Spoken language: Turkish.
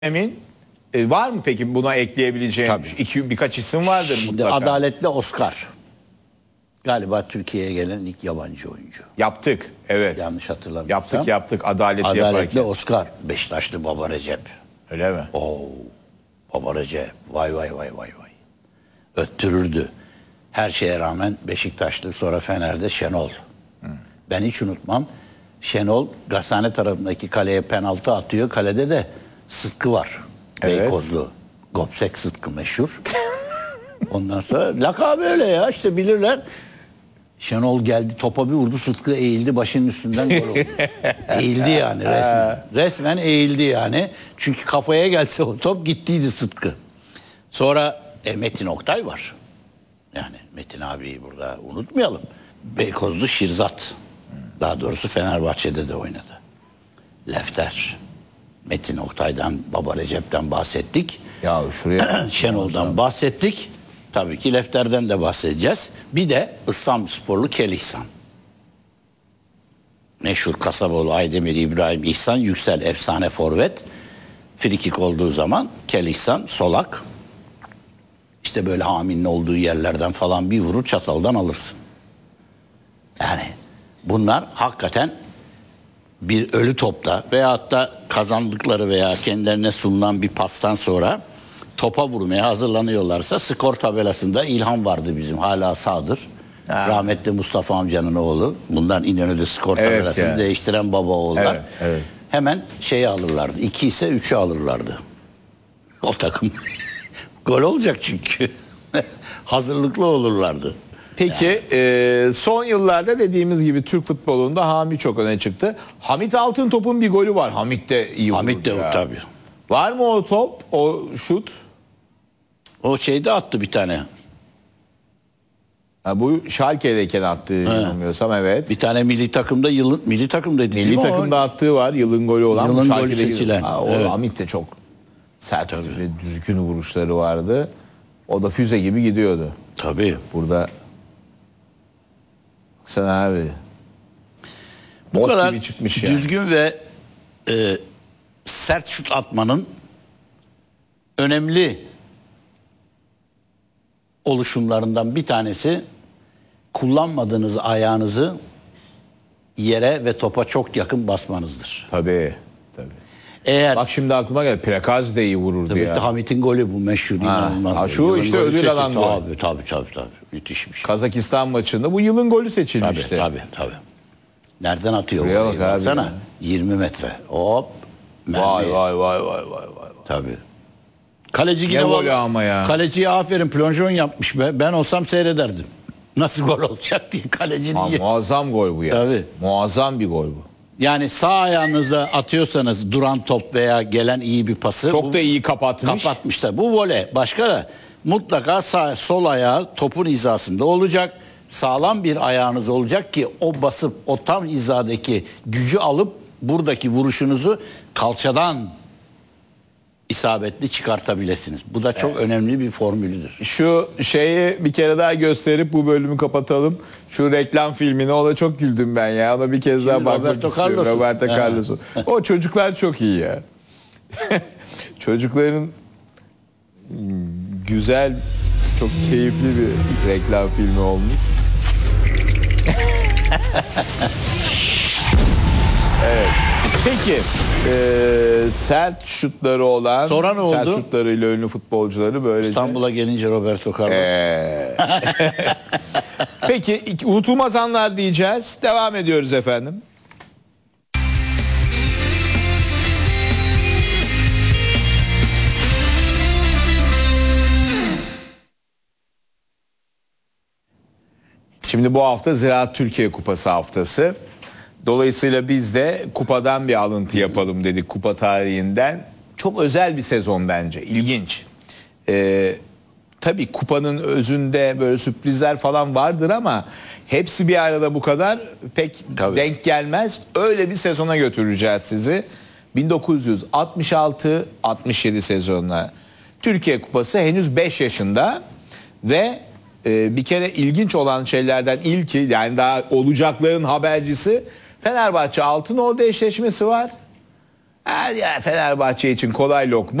Emin var mı peki buna ekleyebileceğim birkaç isim vardır Şimdi mutlaka. Adaletli Oscar. Galiba Türkiye'ye gelen ilk yabancı oyuncu. Yaptık, evet. Yanlış hatırlamıyorsam. Yaptık Adaletli Adaletli yaparken. Oscar. Beşiktaşlı Baba Recep. Öyle mi? Oo, Baba Recep. Vay vay vay vay vay. Öttürürdü. Her şeye rağmen Beşiktaşlı, sonra Fener'de Şenol. Ben hiç unutmam. Şenol Gazhane tarafındaki kaleye penaltı atıyor. Kalede de Sıtkı var. Evet. Beykozlu. Gopsek Sıtkı meşhur. Ondan sonra lakabı öyle ya, işte bilirler. Şenol geldi, topa bir vurdu, Sıtkı eğildi, başının üstünden gol oldu. Eğildi yani resmen. Resmen eğildi yani. Çünkü kafaya gelse o top gittiydi Sıtkı. Sonra Metin Oktay var. Yani Metin abiyi burada unutmayalım. Beykozlu Şirzat. Daha doğrusu Fenerbahçe'de de oynadı. Lefter. Metin Oktay'dan, Baba Recep'ten bahsettik. Ya şuraya Şenol'dan bahsettik. Tabii ki Lefter'den de bahsedeceğiz. Bir de İstanbulsporlu Kel İhsan. Meşhur Kasaboğlu, Aydemir, İbrahim, İhsan, Yüksel, efsane forvet. Frikik olduğu zaman Kel İhsan, solak. İşte böyle Amin'in olduğu yerlerden falan bir vurur, çataldan alırsın. Yani bunlar hakikaten bir ölü topta veyahut da kazandıkları veya kendilerine sunulan bir pastan sonra topa vurmaya hazırlanıyorlarsa skor tabelasında İlhan vardı bizim, hala sağdır. Rahmetli Mustafa amcanın oğlu. Bundan İnönü'de skor tabelasını yani değiştiren baba oğullar. Evet, evet. Hemen şeyi alırlardı. 2 ise 3'ü alırlardı. O takım. Gol olacak çünkü. Hazırlıklı olurlardı. Peki son yıllarda dediğimiz gibi Türk futbolunda Hamit çok öne çıktı. Hamit Altıntop'un bir golü var. Hamit de iyi vurdu. Hamit de ya. tabii. Var mı o top, o şut? O şeyde attı bir tane. Ha, bu Schalke'deyken attığı yanılmıyorsam, evet. Bir tane milli takımda milli takımdaydı. Milli takımda attığı var. Yılın golü olan. Yılın bu golü Schalke'de seçilen. Evet. Hamit de çok sert ve düzgün vuruşları vardı. O da füze gibi gidiyordu. Tabii. Burada sen abi Bu bot kadar gibi çıkmış yani. düzgün ve sert şut atmanın önemli oluşumlarından bir tanesi, kullanmadığınız ayağınızı yere ve topa çok yakın basmanızdır. Tabii. Eğer Bak şimdi aklıma geldi. Prekazi de iyi vururdu tabii ya. Hamit'in golü bu meşhur, inanılmaz. Ha, gol. şu Yılın işte golü ödül seçildi. alan gol. Tabii. Müthişmiş. Kazakistan maçında bu yılın golü seçilmişti. Tabii. Nereden atıyor? Buraya Orayı bak abi baksana. ya. 20 metre. Hop. Vay. Tabii. Kaleci Ne yine golü ama ya. Kaleciye aferin, plonjon yapmış be. Ben olsam seyrederdim. Nasıl gol olacak diye kalecinin. Muazzam gol bu ya. Tabii. Muazzam bir gol bu. Yani sağ ayağınızla atıyorsanız duran top veya gelen iyi bir pası. Çok da iyi kapatmış. Kapatmışlar. Bu voley. Başka da mutlaka sol ayağı topun hizasında olacak. Sağlam bir ayağınız olacak ki o basıp o tam hizadaki gücü alıp buradaki vuruşunuzu kalçadan isabetli çıkartabilirsiniz. Bu da çok önemli bir formülüdür. Şu şeyi bir kere daha gösterip bu bölümü kapatalım. Şu reklam filmine, ona çok güldüm ben ya. Ona bir kez daha bakmak Roberto istiyorum. Carlos'un. Roberto Carlos'un. O çocuklar çok iyi ya. Çocukların güzel, çok keyifli bir reklam filmi olmuş. Evet. Peki sert şutları olan, Sonra ne sert oldu? şutlarıyla ünlü futbolcuları böylece... İstanbul'a gelince Roberto Carlos. Peki unutulmaz anlar diyeceğiz. Devam ediyoruz efendim. Şimdi bu hafta Ziraat Türkiye Kupası haftası. Dolayısıyla biz de kupadan bir alıntı yapalım dedik, kupa tarihinden. Çok özel bir sezon bence, ilginç. Tabii kupanın özünde böyle sürprizler falan vardır ama hepsi bir arada bu kadar pek denk gelmez. Öyle bir sezona götüreceğiz sizi. 1966-67 sezonuna. Türkiye Kupası henüz 5 yaşında ve bir kere ilginç olan şeylerden ilki, yani daha olacakların habercisi, Fenerbahçe Altınordu eşleşmesi var. Ya Fenerbahçe için kolay lokma.